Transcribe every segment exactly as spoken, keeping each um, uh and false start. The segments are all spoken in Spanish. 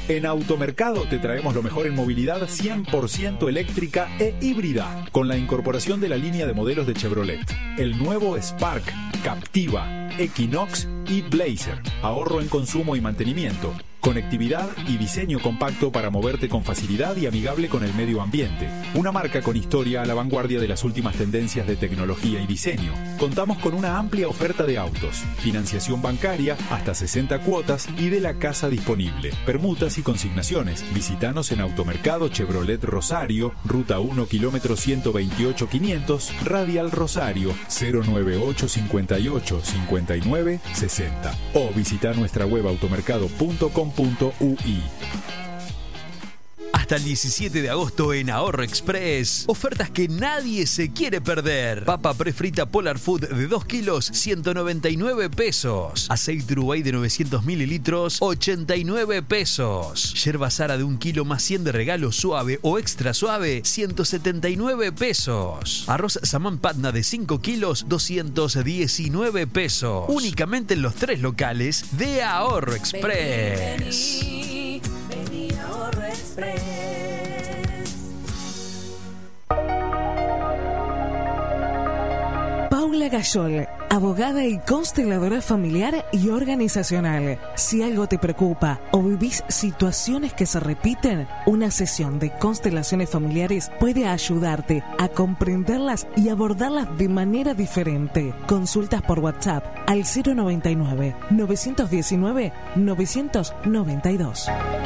En Automercado te traemos lo mejor en movilidad cien por ciento eléctrica e híbrida, con la incorporación de la línea de modelos de Chevrolet. El nuevo Spark, Captiva, Equinox y Blazer. Ahorro en consumo y mantenimiento. Conectividad y diseño compacto para moverte con facilidad y amigable con el medio ambiente. Una marca con historia a la vanguardia de las últimas tendencias de tecnología y diseño. Contamos con una amplia oferta de autos, financiación bancaria, hasta sesenta cuotas y de la casa disponible. Permutas y consignaciones. Visítanos en Automercado Chevrolet Rosario, Ruta uno, kilómetro ciento veintiocho quinientos, Radial Rosario, cero nueve ocho cincuenta y ocho cincuenta y nueve sesenta. O visita nuestra web automercado punto com punto u i. Hasta el diecisiete de agosto en Ahorro Express. Ofertas que nadie se quiere perder. Papa prefrita Polar Food de dos kilos, ciento noventa y nueve pesos. Aceite Uruguay de novecientos mililitros, ochenta y nueve pesos. Yerba Sara de un kilo más cien de regalo suave o extra suave, ciento setenta y nueve pesos. Arroz Saman Patna de cinco kilos, doscientos diecinueve pesos. Únicamente en los tres locales de Ahorro Express. Vení, vení, vení, Ahorro Express. Paula Gayol, abogada y consteladora familiar y organizacional. Si algo te preocupa o vivís situaciones que se repiten, una sesión de constelaciones familiares puede ayudarte a comprenderlas y abordarlas de manera diferente. Consultas por WhatsApp al cero noventa y nueve, novecientos diecinueve, novecientos noventa y dos.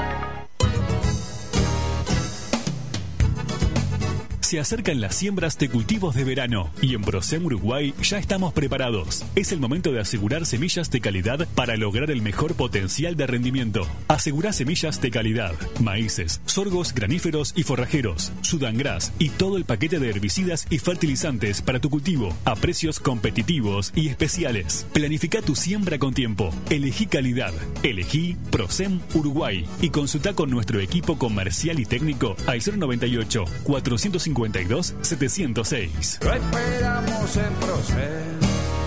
Se acercan las siembras de cultivos de verano y en Procem Uruguay ya estamos preparados. Es el momento de asegurar semillas de calidad para lograr el mejor potencial de rendimiento. Asegura semillas de calidad, maíces, sorgos, graníferos y forrajeros, Sudangras y todo el paquete de herbicidas y fertilizantes para tu cultivo a precios competitivos y especiales. Planifica tu siembra con tiempo. Elegí calidad. Elegí Procem Uruguay y consulta con nuestro equipo comercial y técnico al cero noventa y ocho, cuatrocientos cincuenta y dos, setecientos seis. Lo esperamos en Procem.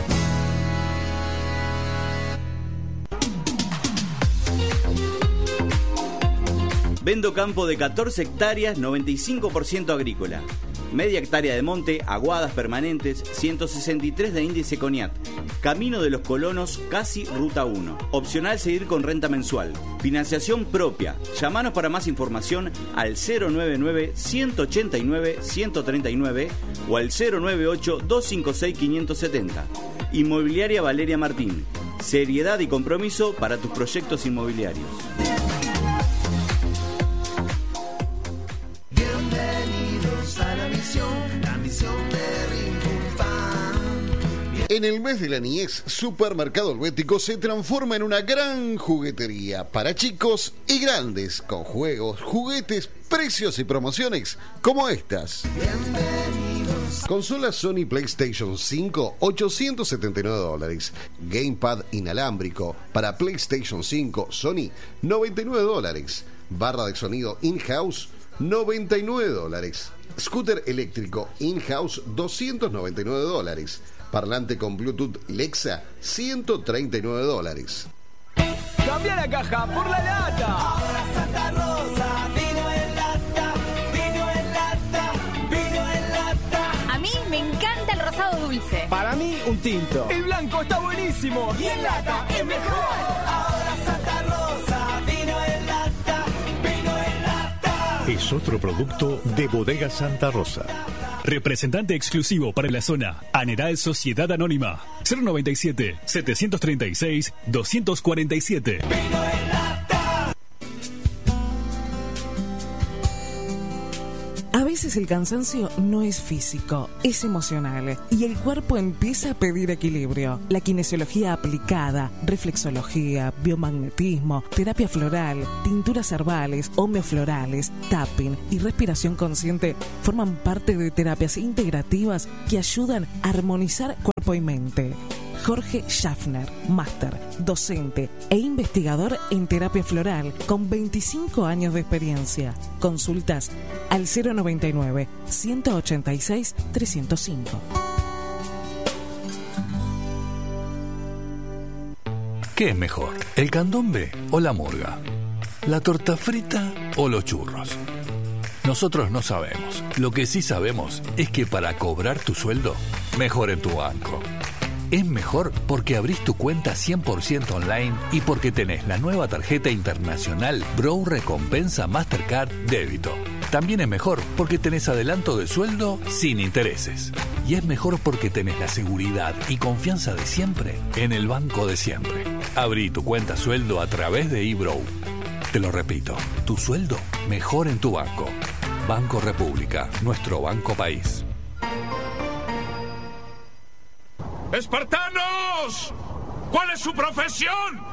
Vendo campo de catorce hectáreas, noventa y cinco por ciento agrícola. Media hectárea de monte, aguadas permanentes, ciento sesenta y tres de índice Coniat. Camino de los Colonos, casi Ruta uno. Opcional seguir con renta mensual. Financiación propia. Llámanos para más información al cero noventa y nueve, ciento ochenta y nueve, ciento treinta y nueve o al cero noventa y ocho, doscientos cincuenta y seis, quinientos setenta. Inmobiliaria Valeria Martín. Seriedad y compromiso para tus proyectos inmobiliarios. En el mes de la niñez, Supermercado Helvético se transforma en una gran juguetería para chicos y grandes, con juegos, juguetes, precios y promociones como estas. Consola Sony PlayStation cinco, ochocientos setenta y nueve dólares. Gamepad inalámbrico para PlayStation cinco, Sony, noventa y nueve dólares. Barra de sonido in-house, noventa y nueve dólares. Scooter eléctrico in-house, doscientos noventa y nueve dólares. Parlante con Bluetooth Lexa, ciento treinta y nueve dólares. Cambia la caja por la lata. Ahora Santa Rosa, vino en lata, vino en lata, vino en lata. A mí me encanta el rosado dulce. Para mí, un tinto. El blanco está buenísimo. Y en lata es mejor. Ahora Santa Rosa, vino en lata, vino en lata. Es otro producto de Bodega Santa Rosa. Representante exclusivo para la zona. Aneral Sociedad Anónima. cero noventa y siete, setecientos treinta y seis, doscientos cuarenta y siete. A veces el cansancio no es físico, es emocional y el cuerpo empieza a pedir equilibrio. La kinesiología aplicada, reflexología, biomagnetismo, terapia floral, tinturas herbales, homeoflorales, tapping y respiración consciente forman parte de terapias integrativas que ayudan a armonizar cuerpo y mente. Jorge Schaffner, máster, docente e investigador en terapia floral con veinticinco años de experiencia. Consultas al cero noventa y nueve, ciento ochenta y seis, trescientos cinco. ¿Qué es mejor, el candombe o la murga? la torta frita o los churros? Nosotros no sabemos. Lo que sí sabemos es que para cobrar tu sueldo, mejor en tu banco. Es mejor porque abrís tu cuenta cien por ciento online y porque tenés la nueva tarjeta internacional Bro Recompensa Mastercard Débito. También es mejor porque tenés adelanto de sueldo sin intereses. Y es mejor porque tenés la seguridad y confianza de siempre en el banco de siempre. Abrí tu cuenta sueldo a través de eBrow. Te lo repito, tu sueldo mejor en tu banco. Banco República, nuestro banco país. ¡Espartanos! ¿Cuál es su profesión?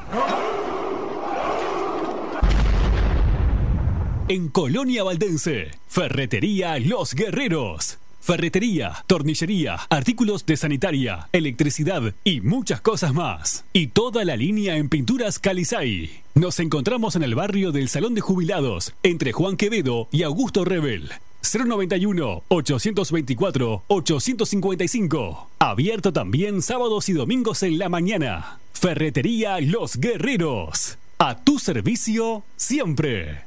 En Colonia Valdense, Ferretería Los Guerreros. Ferretería, tornillería, artículos de sanitaria, electricidad y muchas cosas más. Y toda la línea en pinturas Calizay. Nos encontramos en el barrio del Salón de Jubilados, entre Juan Quevedo y Augusto Rebel. cero noventa y uno, ochocientos veinticuatro, ochocientos cincuenta y cinco. Abierto también sábados y domingos en la mañana. Ferretería Los Guerreros. A tu servicio siempre.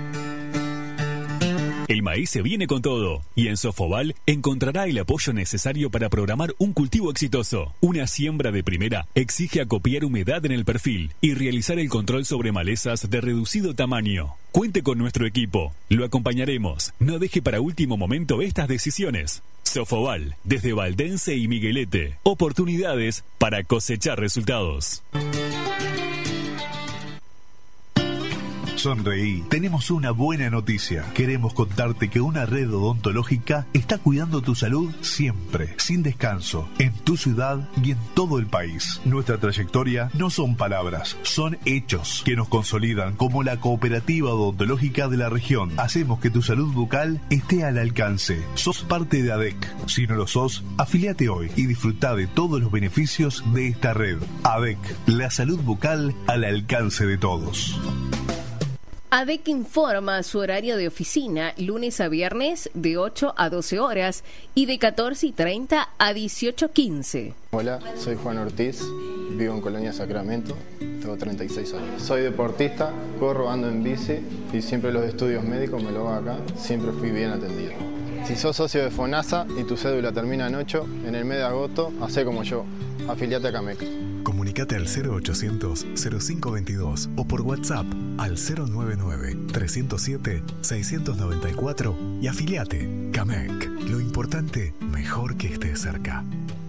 El maíz se viene con todo y en Sofoval encontrará el apoyo necesario para programar un cultivo exitoso. Una siembra de primera exige acopiar humedad en el perfil y realizar el control sobre malezas de reducido tamaño. Cuente con nuestro equipo, lo acompañaremos. No deje para último momento estas decisiones. Sofoval, desde Valdense y Miguelete. Oportunidades para cosechar resultados. Sonreí, tenemos una buena noticia. Queremos contarte que una red odontológica está cuidando tu salud siempre, sin descanso, en tu ciudad y en todo el país. Nuestra trayectoria no son palabras, son hechos que nos consolidan como la cooperativa odontológica de la región. Hacemos que tu salud bucal esté al alcance. Sos parte de A D E C. Si no lo sos, afiliate hoy y disfruta de todos los beneficios de esta red. A D E C, la salud bucal al alcance de todos. A D E C informa su horario de oficina lunes a viernes de ocho a doce horas y de catorce y treinta a dieciocho quince. Hola, soy Juan Ortiz, vivo en Colonia Sacramento, tengo treinta y seis años. Soy deportista, corro, ando en bici y siempre los estudios médicos me lo hago acá, siempre fui bien atendido. Si sos socio de FONASA y tu cédula termina en ocho, en el mes de agosto, hacé como yo, afiliate a Camec. Comunicate al cero ochocientos, cero cinco veintidós o por WhatsApp al cero noventa y nueve, trescientos siete, seiscientos noventa y cuatro y afiliate. Camec, lo importante, mejor que estés cerca.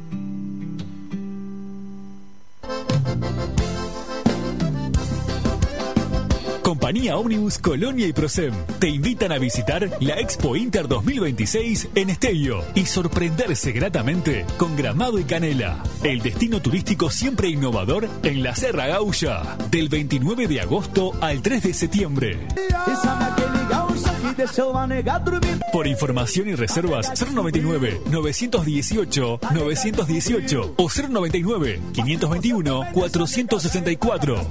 Compañía Omnibus Colonia y Prosem te invitan a visitar la Expo Inter dos mil veintiséis en Estello y sorprenderse gratamente con Gramado y Canela, el destino turístico siempre innovador en la Serra Gaulla, del veintinueve de agosto al tres de septiembre. Por información y reservas cero noventa y nueve, novecientos dieciocho, novecientos dieciocho o cero noventa y nueve, quinientos veintiuno, cuatrocientos sesenta y cuatro.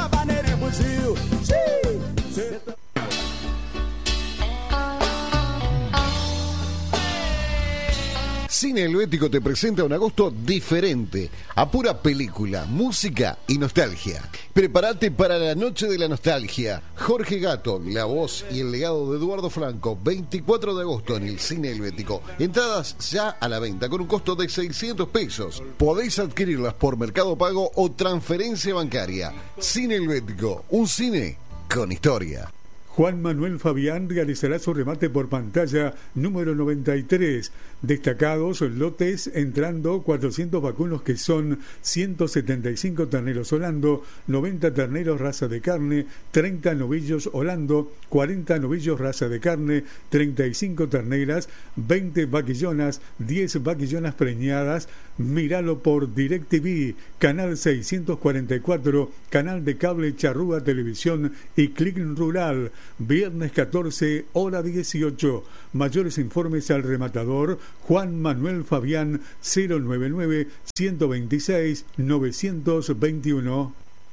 Cine Helvético te presenta un agosto diferente, a pura película, música y nostalgia. Prepárate para la noche de la nostalgia. Jorge Gato, la voz y el legado de Eduardo Franco, veinticuatro de agosto en el Cine Helvético. Entradas ya a la venta con un costo de seiscientos pesos. Podéis adquirirlas por Mercado Pago o transferencia bancaria. Cine Helvético, un cine con historia. Juan Manuel Fabián realizará su remate por pantalla número noventa y tres. Destacados lotes entrando cuatrocientos vacunos que son ciento setenta y cinco terneros holando, noventa terneros raza de carne, treinta novillos holando, cuarenta novillos raza de carne, treinta y cinco terneras, veinte vaquillonas, diez vaquillonas preñadas. Míralo por DirecTV, canal seiscientos cuarenta y cuatro, canal de cable Charrúa Televisión y Click Rural. Viernes catorce, hora dieciocho. Mayores informes al rematador Juan Manuel Fabián cero noventa y nueve, ciento veintiséis, novecientos veintiuno.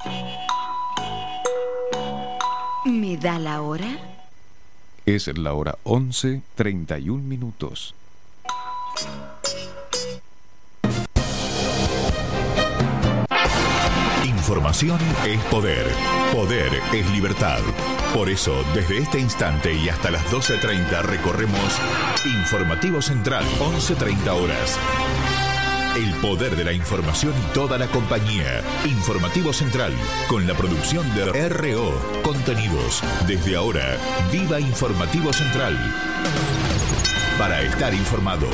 ¿Me da la hora? Es la hora once, treinta y un minutos. Información es poder. Poder es libertad. Por eso, desde este instante y hasta las doce treinta recorremos Informativo Central, once treinta horas. El poder de la información y toda la compañía. Informativo Central, con la producción de R O Contenidos. Desde ahora, viva Informativo Central. Para estar informado.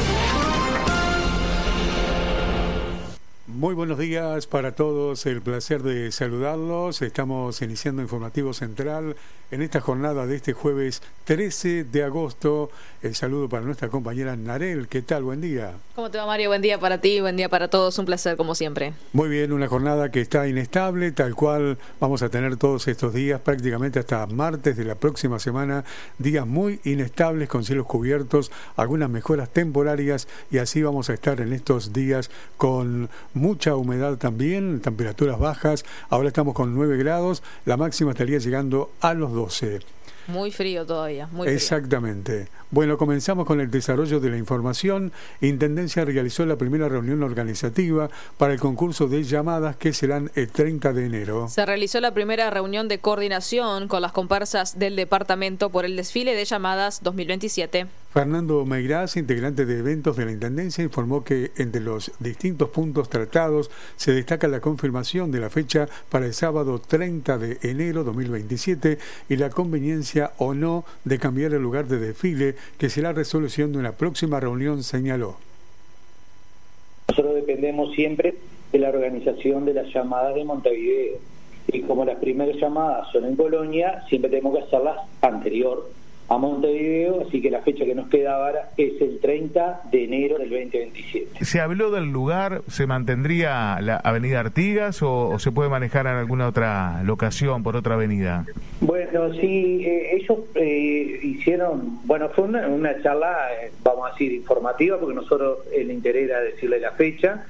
Muy buenos días para todos, el placer de saludarlos. Estamos iniciando Informativo Central en esta jornada de este jueves trece de agosto. El saludo para nuestra compañera Narel. ¿Qué tal? Buen día. ¿Cómo te va, Mario? Buen día para ti, buen día para todos. Un placer, como siempre. Muy bien, una jornada que está inestable, tal cual vamos a tener todos estos días, prácticamente hasta martes de la próxima semana. Días muy inestables con cielos cubiertos, algunas mejoras temporarias y así vamos a estar en estos días con mucha humedad también, temperaturas bajas. Ahora estamos con nueve grados, la máxima estaría llegando a los doce. Muy frío todavía, muy frío. Exactamente. Bueno, comenzamos con el desarrollo de la información. Intendencia realizó la primera reunión organizativa para el concurso de llamadas que serán el treinta de enero. Se realizó la primera reunión de coordinación con las comparsas del departamento por el desfile de llamadas dos mil veintisiete. Fernando Meirás, integrante de eventos de la Intendencia, informó que entre los distintos puntos tratados se destaca la confirmación de la fecha para el sábado treinta de enero dos mil veintisiete y la conveniencia o no de cambiar el lugar de desfile, que será resolución de una próxima reunión, señaló. Nosotros dependemos siempre de la organización de las llamadas de Montevideo y como las primeras llamadas son en Colonia, siempre tenemos que hacerlas anterior a Montevideo, así que la fecha que nos queda ahora es el treinta de enero del veinte veintisiete. ¿Se habló del lugar? ¿Se mantendría la avenida Artigas o, o se puede manejar en alguna otra locación por otra avenida? Bueno, sí, eh, ellos eh, hicieron, bueno, fue una, una charla, eh, vamos a decir, informativa, porque nosotros el interés era decirle la fecha,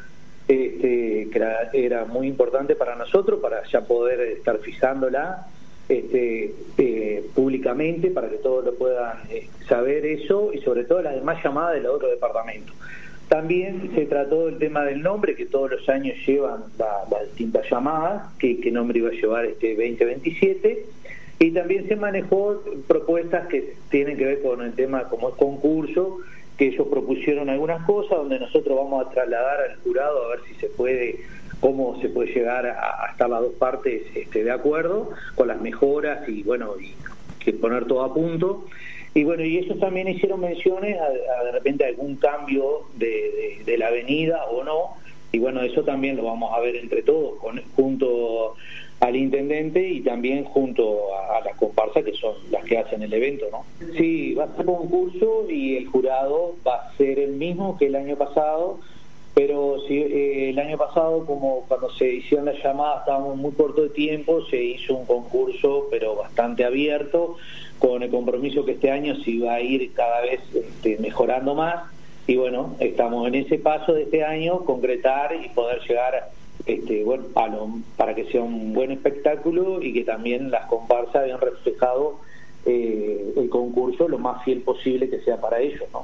este, que era, era muy importante para nosotros, para ya poder estar fijándola Este, eh, públicamente para que todos lo puedan eh, saber eso y sobre todo las demás llamadas del otro departamento. También se trató el tema del nombre, que todos los años llevan las la distintas llamadas, que, que nombre iba a llevar este veinte veintisiete, y también se manejó propuestas que tienen que ver con el tema como es concurso, que ellos propusieron algunas cosas donde nosotros vamos a trasladar al jurado a ver si se puede, cómo se puede llegar a, a estar las dos partes este, de acuerdo con las mejoras y bueno, y que poner todo a punto. Y bueno, y ellos también hicieron menciones a, a de repente algún cambio de, de, de la avenida o no, y bueno, eso también lo vamos a ver entre todos, con, junto al intendente y también junto a, a las comparsas que son las que hacen el evento, ¿no? Sí, va a ser concurso y el jurado va a ser el mismo que el año pasado. Pero si, eh, el año pasado, como cuando se hicieron las llamadas estábamos muy corto de tiempo, se hizo un concurso pero bastante abierto, con el compromiso que este año se iba a ir cada vez este, mejorando más, y bueno, estamos en ese paso de este año, concretar y poder llegar este, bueno, a lo, para que sea un buen espectáculo y que también las comparsas hayan reflejado eh, el concurso lo más fiel posible que sea para ellos, ¿no?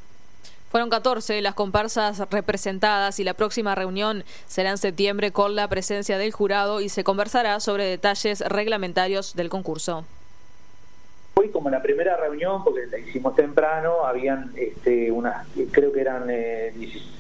Fueron catorce las comparsas representadas y la próxima reunión será en septiembre con la presencia del jurado y se conversará sobre detalles reglamentarios del concurso. Hoy, como la primera reunión, porque la hicimos temprano, habían este, unas, creo que eran eh,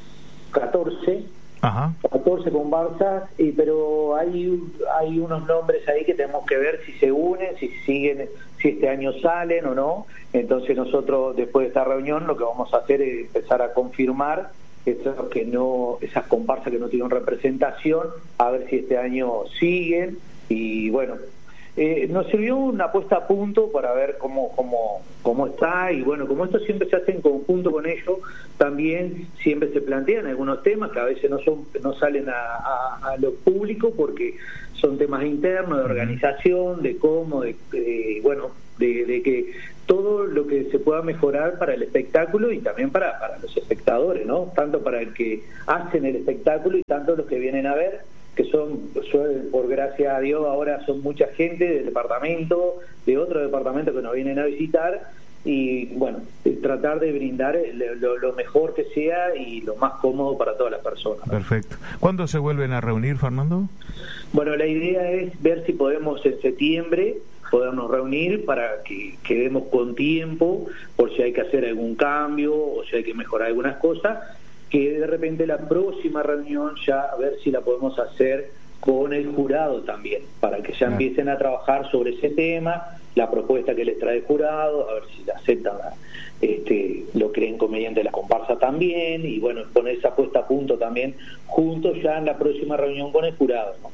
catorce, Ajá. catorce comparsas, y, pero hay, hay unos nombres ahí que tenemos que ver si se unen, si siguen, si este año salen o no. Entonces nosotros después de esta reunión lo que vamos a hacer es empezar a confirmar esos que no, esas comparsas que no tienen representación, a ver si este año siguen. Y bueno, eh, nos sirvió una puesta a punto para ver cómo, cómo, cómo está, y bueno, como esto siempre se hace en conjunto con ellos, también siempre se plantean algunos temas que a veces no son no salen a, a, a lo público porque son temas internos de organización, de cómo, de, de bueno, de, de que todo lo que se pueda mejorar para el espectáculo y también para, para los espectadores, ¿no? Tanto para el que hacen el espectáculo y tanto los que vienen a ver, que son, por gracia a Dios, ahora son mucha gente del departamento, de otro departamento que nos vienen a visitar, y bueno, tratar de brindar lo, lo mejor que sea y lo más cómodo para todas las personas. Perfecto. ¿Cuándo se vuelven a reunir, Fernando? Bueno, la idea es ver si podemos en septiembre podernos reunir para que quedemos con tiempo por si hay que hacer algún cambio o si hay que mejorar algunas cosas, que de repente la próxima reunión ya a ver si la podemos hacer con el jurado también, para que ya empiecen a trabajar sobre ese tema, la propuesta que les trae el jurado, a ver si la aceptan, este, lo creen conveniente la comparsa también, y bueno, poner esa puesta a punto también juntos ya en la próxima reunión con el jurado, ¿no?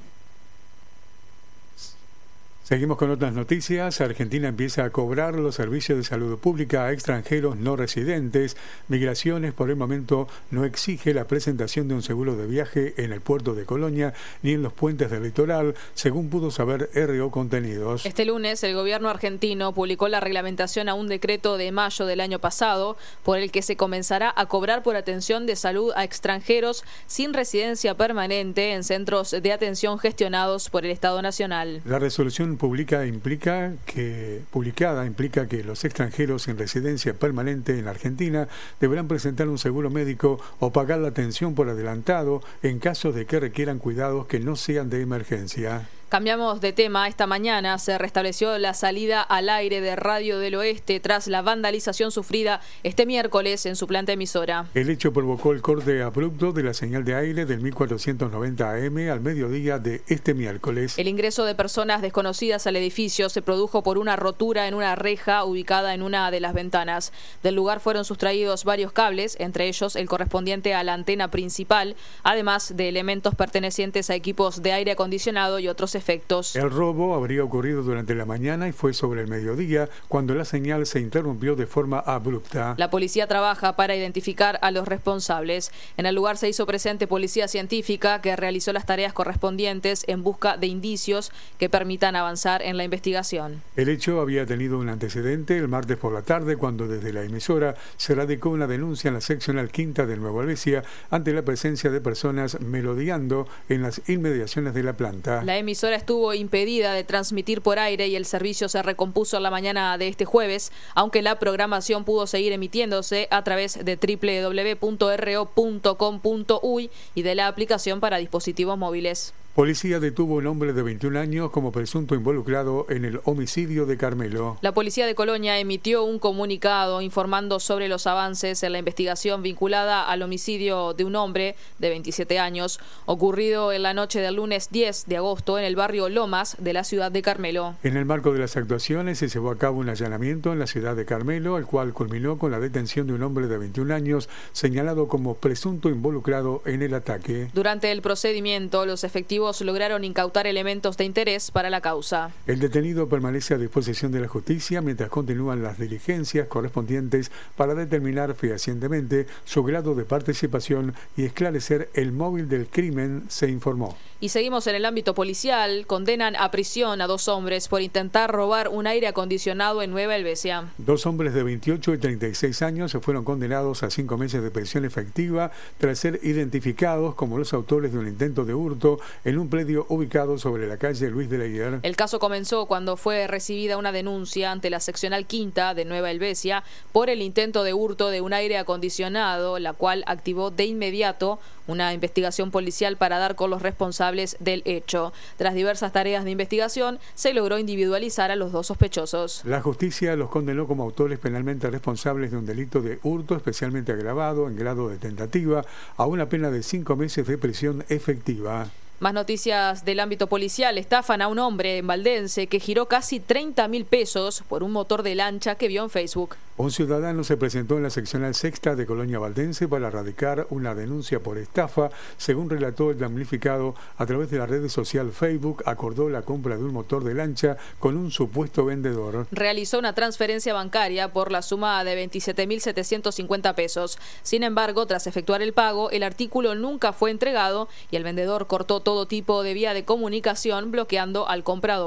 Seguimos con otras noticias. Argentina empieza a cobrar los servicios de salud pública a extranjeros no residentes. Migraciones por el momento no exige la presentación de un seguro de viaje en el puerto de Colonia ni en los puentes del litoral, según pudo saber R O Contenidos. Este lunes el gobierno argentino publicó la reglamentación a un decreto de mayo del año pasado por el que se comenzará a cobrar por atención de salud a extranjeros sin residencia permanente en centros de atención gestionados por el Estado Nacional. La resolución Publica implica que, publicada implica que los extranjeros sin residencia permanente en Argentina deberán presentar un seguro médico o pagar la atención por adelantado en caso de que requieran cuidados que no sean de emergencia. Cambiamos de tema. Esta mañana se restableció la salida al aire de Radio del Oeste tras la vandalización sufrida este miércoles en su planta emisora. El hecho provocó el corte abrupto de la señal de aire del mil cuatrocientos noventa A M al mediodía de este miércoles. El ingreso de personas desconocidas al edificio se produjo por una rotura en una reja ubicada en una de las ventanas. Del lugar fueron sustraídos varios cables, entre ellos el correspondiente a la antena principal, además de elementos pertenecientes a equipos de aire acondicionado y otros efectos. El robo habría ocurrido durante la mañana y fue sobre el mediodía cuando la señal se interrumpió de forma abrupta. La policía trabaja para identificar a los responsables. En el lugar se hizo presente policía científica que realizó las tareas correspondientes en busca de indicios que permitan avanzar en la investigación. El hecho había tenido un antecedente el martes por la tarde cuando desde la emisora se radicó una denuncia en la seccional quinta de Nueva Albesia ante la presencia de personas merodeando en las inmediaciones de la planta. La emisora estuvo impedida de transmitir por aire y el servicio se recompuso en la mañana de este jueves, aunque la programación pudo seguir emitiéndose a través de doble u doble u doble u punto r o punto com punto u y y de la aplicación para dispositivos móviles. Policía detuvo a un hombre de veintiún años como presunto involucrado en el homicidio de Carmelo. La policía de Colonia emitió un comunicado informando sobre los avances en la investigación vinculada al homicidio de un hombre de veintisiete años ocurrido en la noche del lunes diez de agosto en el barrio Lomas de la ciudad de Carmelo. En el marco de las actuaciones se llevó a cabo un allanamiento en la ciudad de Carmelo, el cual culminó con la detención de un hombre de veintiún años señalado como presunto involucrado en el ataque. Durante el procedimiento, los efectivos lograron incautar elementos de interés para la causa. El detenido permanece a disposición de la justicia mientras continúan las diligencias correspondientes para determinar fehacientemente su grado de participación y esclarecer el móvil del crimen, se informó. Y seguimos en el ámbito policial. Condenan a prisión a dos hombres por intentar robar un aire acondicionado en Nueva Helvecia. Dos hombres de veintiocho y treinta y seis años se fueron condenados a cinco meses de prisión efectiva tras ser identificados como los autores de un intento de hurto en un predio ubicado sobre la calle Luis de la Higuera. El caso comenzó cuando fue recibida una denuncia ante la seccional quinta de Nueva Helvecia por el intento de hurto de un aire acondicionado, la cual activó de inmediato una investigación policial para dar con los responsables del hecho. Tras diversas tareas de investigación, se logró individualizar a los dos sospechosos. La justicia los condenó como autores penalmente responsables de un delito de hurto especialmente agravado en grado de tentativa a una pena de cinco meses de prisión efectiva. Más noticias del ámbito policial. Estafan a un hombre en Valdense que giró casi treinta mil pesos por un motor de lancha que vio en Facebook. Un ciudadano se presentó en la seccional sexta de Colonia Valdense para radicar una denuncia por estafa. Según relató el damnificado, a través de la red social Facebook acordó la compra de un motor de lancha con un supuesto vendedor. Realizó una transferencia bancaria por la suma de veintisiete mil setecientos cincuenta pesos. Sin embargo, tras efectuar el pago, el artículo nunca fue entregado y el vendedor cortó todo tipo de vía de comunicación, bloqueando al comprador.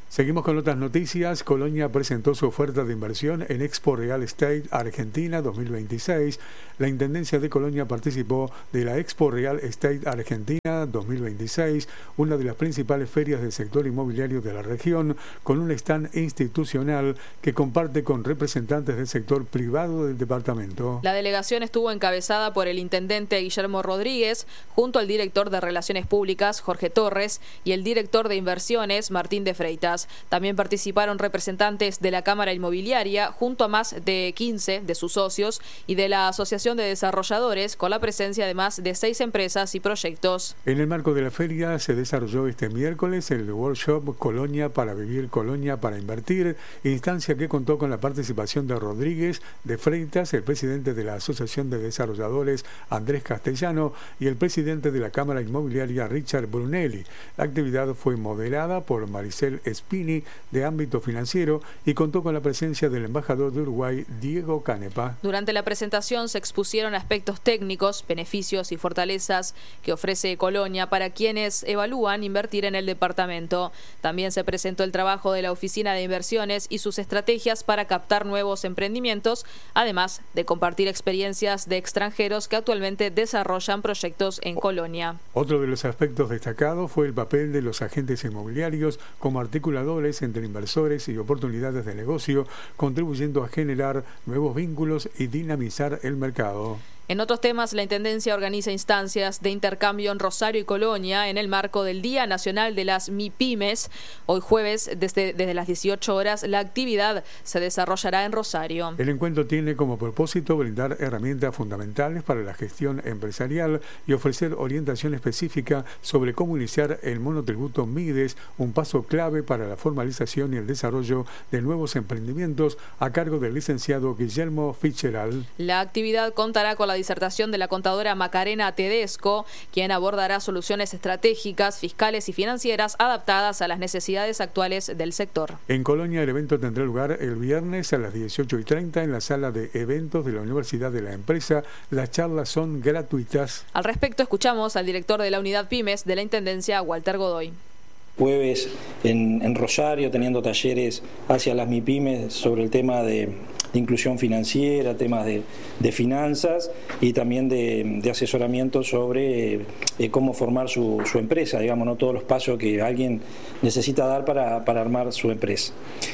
Seguimos con otras noticias. Colonia presentó su oferta de inversión en Expo Real Estate Argentina dos mil veintiséis. La Intendencia de Colonia participó de la Expo Real Estate Argentina dos mil veintiséis, una de las principales ferias del sector inmobiliario de la región, con un stand institucional que comparte con representantes del sector privado del departamento. La delegación estuvo encabezada por el intendente Guillermo Rodríguez, junto al director de Relaciones Públicas, Jorge Torres, y el director de Inversiones, Martín de Freitas. También participaron representantes de la Cámara Inmobiliaria, junto a más de quince de sus socios, y de la Asociación de Desarrolladores, con la presencia de más de seis empresas y proyectos. En el marco de la feria se desarrolló este miércoles el workshop Colonia para Vivir, Colonia para Invertir, instancia que contó con la participación de Rodríguez, de Freitas, el presidente de la Asociación de Desarrolladores, Andrés Castellano, y el presidente de la Cámara Inmobiliaria, Richard Brunelli. La actividad fue moderada por Maricel Espini, de ámbito financiero, y contó con la presencia del embajador de Uruguay, Diego Canepa. Durante la presentación se expusieron aspectos técnicos, beneficios y fortalezas que ofrece Colonia para quienes evalúan invertir en el departamento. También se presentó el trabajo de la Oficina de Inversiones y sus estrategias para captar nuevos emprendimientos, además de compartir experiencias de extranjeros que actualmente desarrollan proyectos en Colonia. Otro de los aspectos destacados fue el papel de los agentes inmobiliarios como articuladores entre inversores y oportunidades de negocio, contribuyendo a generar nuevos vínculos y dinamizar el mercado. En otros temas, la Intendencia organiza instancias de intercambio en Rosario y Colonia en el marco del Día Nacional de las MIPYMES. Hoy jueves, desde, desde las dieciocho horas, la actividad se desarrollará en Rosario. El encuentro tiene como propósito brindar herramientas fundamentales para la gestión empresarial y ofrecer orientación específica sobre cómo iniciar el monotributo MIDES, un paso clave para la formalización y el desarrollo de nuevos emprendimientos, a cargo del licenciado Guillermo Fitzgerald. La actividad contará con la disertación de la contadora Macarena Tedesco, quien abordará soluciones estratégicas, fiscales y financieras adaptadas a las necesidades actuales del sector. En Colonia, el evento tendrá lugar el viernes a las dieciocho y treinta en la sala de eventos de la Universidad de la Empresa. Las charlas son gratuitas. Al respecto, escuchamos al director de la Unidad Pymes de la Intendencia, Walter Godoy. Jueves en, en Rosario, teniendo talleres hacia las MIPYMES sobre el tema de, de inclusión financiera, temas de, de finanzas y también de, de asesoramiento sobre eh, cómo formar su, su empresa, digamos, ¿no? Todos los pasos que alguien necesita dar para, para armar su empresa.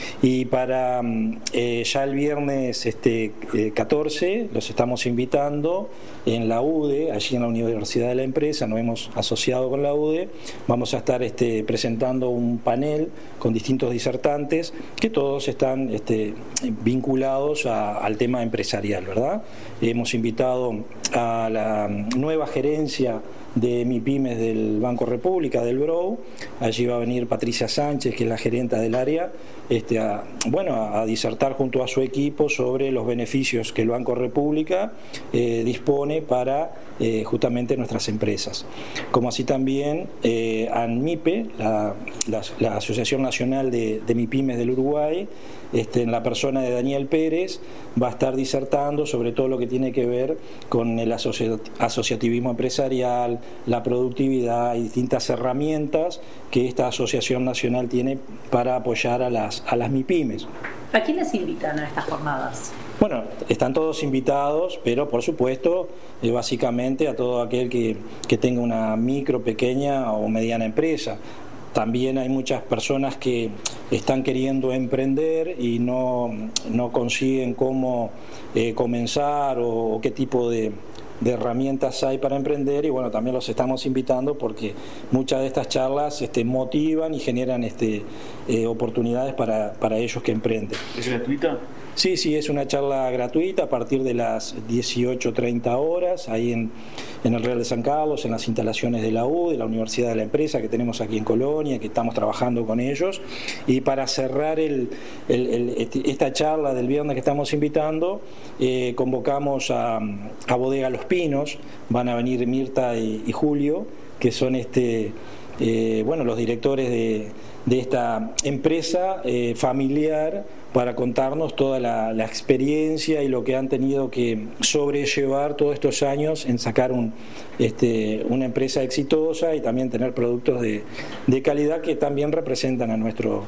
Y para eh, ya el viernes este, eh, catorce los estamos invitando en la U D E, allí en la Universidad de la Empresa, nos hemos asociado con la U D E, vamos a estar este, presentando un panel con distintos disertantes que todos están este, vinculados a, al tema empresarial, ¿verdad? Hemos invitado a la nueva gerencia de MIPYMES del Banco República, del B R O U. Allí va a venir Patricia Sánchez, que es la gerenta del área, este, a, bueno, a, a disertar junto a su equipo sobre los beneficios que el Banco República eh, dispone para eh, justamente nuestras empresas. Como así también eh, ANMIPE, la, la, la Asociación Nacional de, de MIPYMES del Uruguay, este, en la persona de Daniel Pérez, va a estar disertando sobre todo lo que tiene que ver con el asoci- asociativismo empresarial, la productividad y distintas herramientas que esta Asociación Nacional tiene para apoyar a las, a las MIPYMES. ¿A quiénes invitan a estas jornadas? Bueno, están todos invitados, pero por supuesto, eh, básicamente a todo aquel que, que tenga una micro, pequeña o mediana empresa. También hay muchas personas que están queriendo emprender y no, no consiguen cómo eh, comenzar o, o qué tipo de, de herramientas hay para emprender, y bueno, también los estamos invitando porque muchas de estas charlas este, motivan y generan este, eh, oportunidades para, para ellos que emprenden. ¿Es gratuita? Sí, sí, es una charla gratuita a partir de las dieciocho treinta horas, ahí en, en el Real de San Carlos, en las instalaciones de la U, de la Universidad de la Empresa que tenemos aquí en Colonia, que estamos trabajando con ellos. Y para cerrar el, el, el, esta charla del viernes que estamos invitando, eh, convocamos a, a Bodega Los Pinos, van a venir Mirta y, y Julio, que son este, eh, bueno, los directores de, de esta empresa eh, familiar, para contarnos toda la, la experiencia y lo que han tenido que sobrellevar todos estos años en sacar un, este, una empresa exitosa y también tener productos de, de calidad que también representan a nuestro,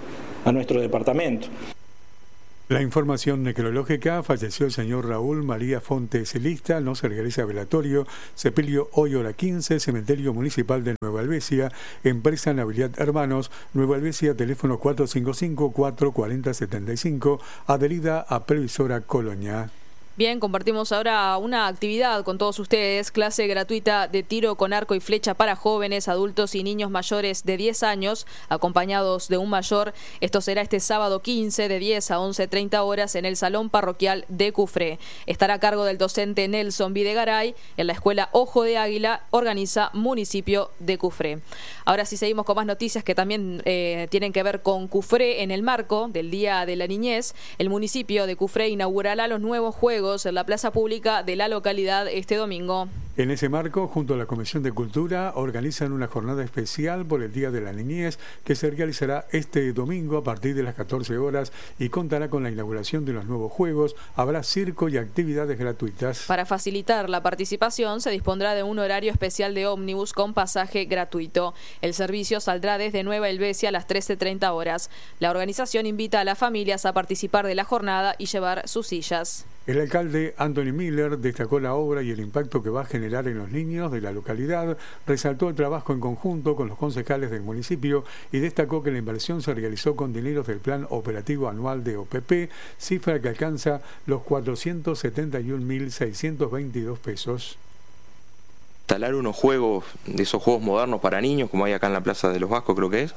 a nuestro departamento. La información necrológica: falleció el señor Raúl María Fonte Celista, no se realiza velatorio, sepelio hoy hora quince, Cementerio Municipal de Nueva Helvecia, empresa Nabilidad Hermanos, Nueva Helvecia, teléfono cuatro cinco cinco, cuatro cuatro cero, siete cinco, adherida a Previsora Colonia. Bien, compartimos ahora una actividad con todos ustedes, clase gratuita de tiro con arco y flecha para jóvenes, adultos y niños mayores de diez años, acompañados de un mayor. Esto será este sábado quince de diez a once treinta horas en el Salón Parroquial de Cufré. Estará a cargo del docente Nelson Videgaray en la Escuela Ojo de Águila, organiza Municipio de Cufré. Ahora sí seguimos con más noticias que también eh, tienen que ver con Cufré. En el marco del Día de la Niñez, el municipio de Cufré inaugurará los nuevos juegos en la plaza pública de la localidad este domingo. En ese marco, junto a la Comisión de Cultura, organizan una jornada especial por el Día de la Niñez que se realizará este domingo a partir de las catorce horas y contará con la inauguración de los nuevos juegos. Habrá circo y actividades gratuitas. Para facilitar la participación, se dispondrá de un horario especial de ómnibus con pasaje gratuito. El servicio saldrá desde Nueva Helvecia a las trece treinta horas. La organización invita a las familias a participar de la jornada y llevar sus sillas. El alcalde Anthony Miller destacó la obra y el impacto que va a generar en los niños de la localidad, resaltó el trabajo en conjunto con los concejales del municipio y destacó que la inversión se realizó con dineros del Plan Operativo Anual de O P P, cifra que alcanza los cuatrocientos setenta y un mil seiscientos veintidós pesos. Instalar unos juegos, de esos juegos modernos para niños, como hay acá en la Plaza de los Vascos creo que es,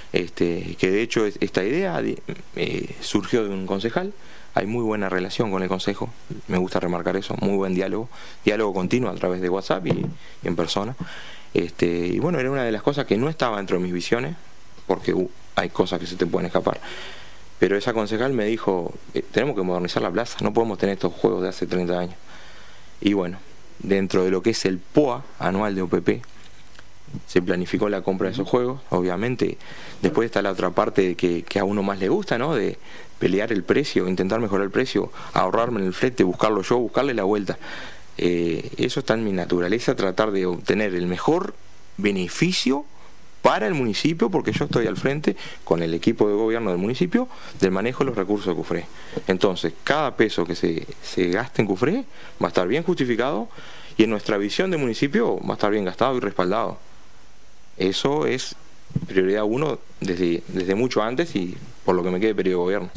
este, que de hecho esta idea eh, surgió de un concejal. Hay muy buena relación con el consejo, me gusta remarcar eso, muy buen diálogo, diálogo continuo a través de WhatsApp y, y en persona. Este, y bueno, era una de las cosas que no estaba dentro de mis visiones, porque uh, hay cosas que se te pueden escapar. Pero esa concejal me dijo, eh, tenemos que modernizar la plaza, no podemos tener estos juegos de hace treinta años. Y bueno, dentro de lo que es el P O A anual de O P P, se planificó la compra de esos juegos. Obviamente después está la otra parte que, que a uno más le gusta, ¿no? De pelear el precio, intentar mejorar el precio, ahorrarme en el flete, buscarlo yo, buscarle la vuelta. Eh, eso está en mi naturaleza, tratar de obtener el mejor beneficio para el municipio, porque yo estoy al frente con el equipo de gobierno del municipio del manejo de los recursos de Cufré. Entonces cada peso que se, se gaste en Cufré va a estar bien justificado y en nuestra visión de municipio va a estar bien gastado y respaldado. Eso es prioridad uno desde, desde mucho antes y por lo que me quede periodo de gobierno.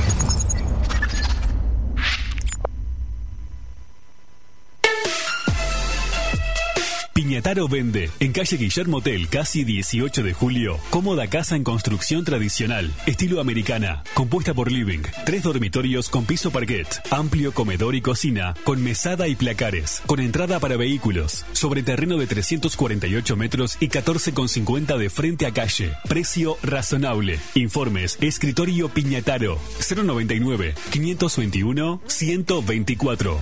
Piñataro vende, en calle Guillermo Tell, casi dieciocho de julio, cómoda casa en construcción tradicional, estilo americana, compuesta por living, tres dormitorios con piso parquet, amplio comedor y cocina, con mesada y placares, con entrada para vehículos, sobre terreno de trescientos cuarenta y ocho metros y catorce con cincuenta de frente a calle, precio razonable. Informes, escritorio Piñataro, cero noventa y nueve, quinientos veintiuno, ciento veinticuatro.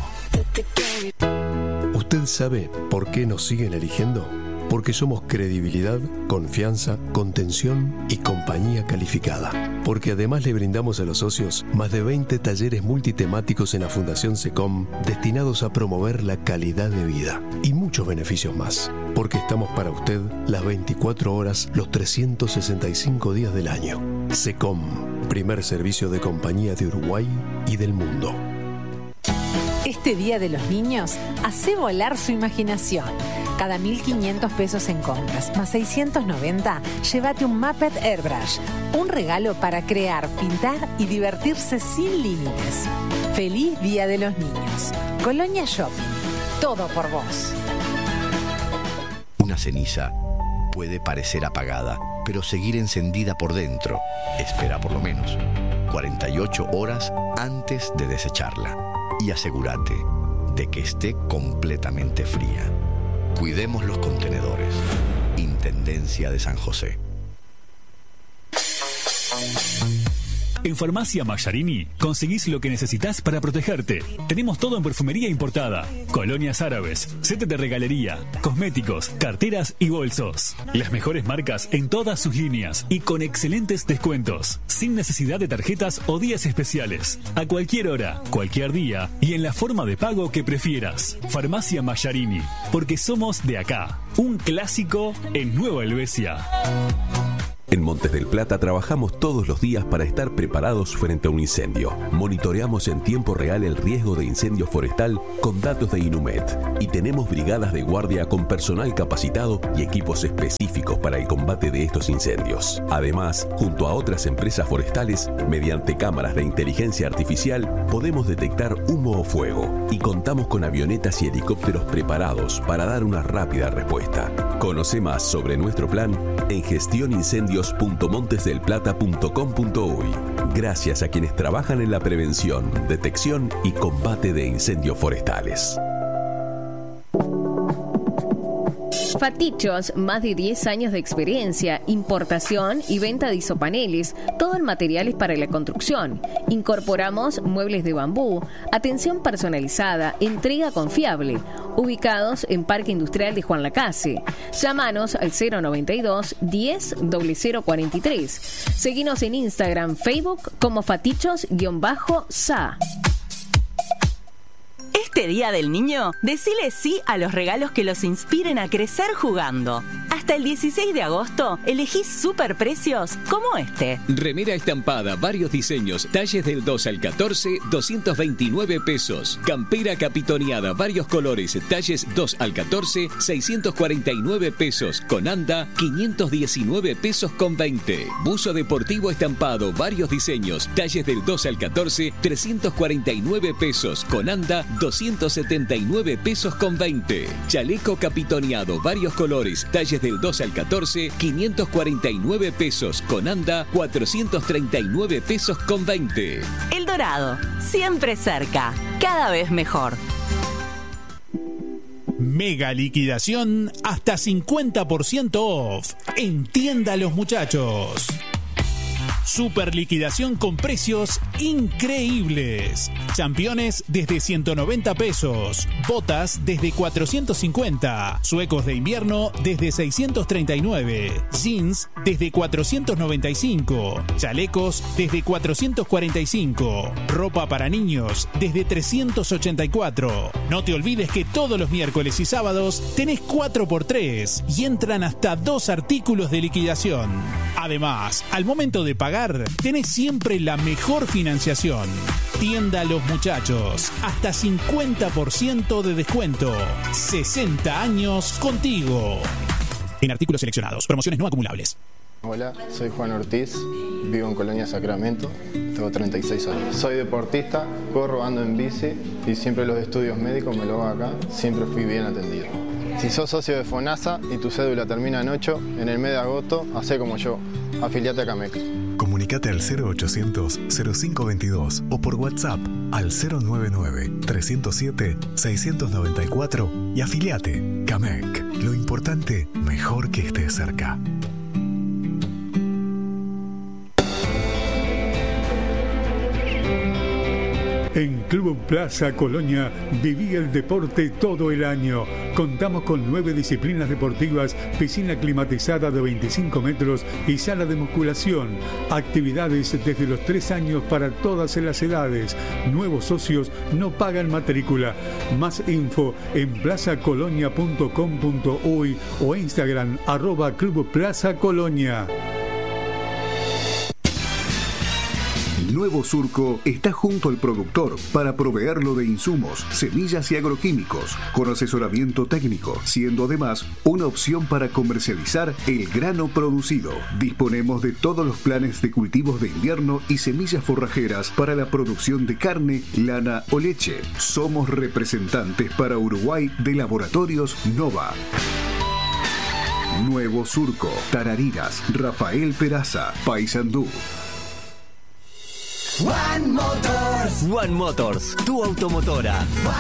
¿Usted sabe por qué nos siguen eligiendo? Porque somos credibilidad, confianza, contención y compañía calificada. Porque además le brindamos a los socios más de veinte talleres multitemáticos en la Fundación SECOM destinados a promover la calidad de vida y muchos beneficios más. Porque estamos para usted las veinticuatro horas, los trescientos sesenta y cinco días del año. SECOM, primer servicio de compañía de Uruguay y del mundo. Este Día de los Niños, hace volar su imaginación. Cada mil quinientos pesos en compras, más seiscientos noventa, llévate un Muppet Airbrush. Un regalo para crear, pintar y divertirse sin límites. Feliz Día de los Niños. Colonia Shopping. Todo por vos. Una ceniza puede parecer apagada, pero seguir encendida por dentro. Espera por lo menos cuarenta y ocho horas antes de desecharla. Y asegúrate de que esté completamente fría. Cuidemos los contenedores. Intendencia de San José. En Farmacia Mallarini conseguís lo que necesitas para protegerte. Tenemos todo en perfumería importada, colonias árabes, set de regalería, cosméticos, carteras y bolsos. Las mejores marcas en todas sus líneas y con excelentes descuentos, sin necesidad de tarjetas o días especiales. A cualquier hora, cualquier día y en la forma de pago que prefieras. Farmacia Mallarini, porque somos de acá. Un clásico en Nueva Helvecia. En Montes del Plata trabajamos todos los días para estar preparados frente a un incendio. Monitoreamos en tiempo real el riesgo de incendio forestal con datos de Inumet y tenemos brigadas de guardia con personal capacitado y equipos específicos para el combate de estos incendios. Además, junto a otras empresas forestales, mediante cámaras de inteligencia artificial, podemos detectar humo o fuego y contamos con avionetas y helicópteros preparados para dar una rápida respuesta. Conoce más sobre nuestro plan en gestión incendios punto montes del plata punto com punto uy. Gracias a quienes trabajan en la prevención, detección y combate de incendios forestales. Fatichos, más de diez años de experiencia, importación y venta de isopaneles, todo el material es para la construcción. Incorporamos muebles de bambú, atención personalizada, entrega confiable. Ubicados en Parque Industrial de Juan Lacase. Llámanos al cero noventa y dos, diez, cero cero cuarenta y tres. Seguinos en Instagram, Facebook como Fatichos-Sa. Este Día del Niño, decile sí a los regalos que los inspiren a crecer jugando. Hasta el dieciséis de agosto, elegí superprecios como este. Remera estampada, varios diseños, talles del dos al catorce, doscientos veintinueve pesos. Campera capitoneada, varios colores, talles dos al catorce, seiscientos cuarenta y nueve pesos. Con anda, quinientos diecinueve pesos con veinte. Buzo deportivo estampado, varios diseños, talles del dos al catorce, trescientos cuarenta y nueve pesos. Con anda, doscientos setenta y nueve pesos con veinte. Chaleco capitoneado, varios colores, talles del dos al catorce, quinientos cuarenta y nueve pesos. Con anda, cuatrocientos treinta y nueve pesos con veinte. El Dorado, siempre cerca, cada vez mejor. Mega liquidación hasta cincuenta por ciento off. En Tienda Los Muchachos. Super liquidación con precios increíbles. Championes desde ciento noventa pesos. Botas desde cuatrocientos cincuenta. Suecos de invierno desde seiscientos treinta y nueve. Jeans desde cuatrocientos noventa y cinco. Chalecos desde cuatrocientos cuarenta y cinco. Ropa para niños desde trescientos ochenta y cuatro. No te olvides que todos los miércoles y sábados tenés cuatro por tres y entran hasta dos artículos de liquidación. Además, al momento de pagar, tenés siempre la mejor financiación. Tienda Los Muchachos, hasta cincuenta por ciento de descuento. sesenta años contigo. En artículos seleccionados, promociones no acumulables. Hola, soy Juan Ortiz, vivo en Colonia Sacramento, tengo treinta y seis años. Soy deportista, corro, ando en bici y siempre los estudios médicos me lo hago acá, siempre fui bien atendido. Si sos socio de FONASA y tu cédula termina en ocho, en el mes de agosto, hacé como yo, afiliate a CAMEC. Comunicate al cero ochocientos, cero cinco veintidós o por WhatsApp al cero noventa y nueve, trescientos siete, seiscientos noventa y cuatro y afiliate. CAMEC, lo importante, mejor que estés cerca. En Club Plaza Colonia viví el deporte todo el año. Contamos con nueve disciplinas deportivas, piscina climatizada de veinticinco metros y sala de musculación. Actividades desde los tres años para todas las edades. Nuevos socios no pagan matrícula. Más info en plaza colonia punto com punto uy o Instagram arroba Club Plaza Colonia. Nuevo Surco está junto al productor para proveerlo de insumos, semillas y agroquímicos, con asesoramiento técnico, siendo además una opción para comercializar el grano producido. Disponemos de todos los planes de cultivos de invierno y semillas forrajeras para la producción de carne, lana o leche. Somos representantes para Uruguay de Laboratorios Nova. Nuevo Surco, Tarariras, Rafael Peraza, Paysandú. One Motors. One Motors, tu automotora.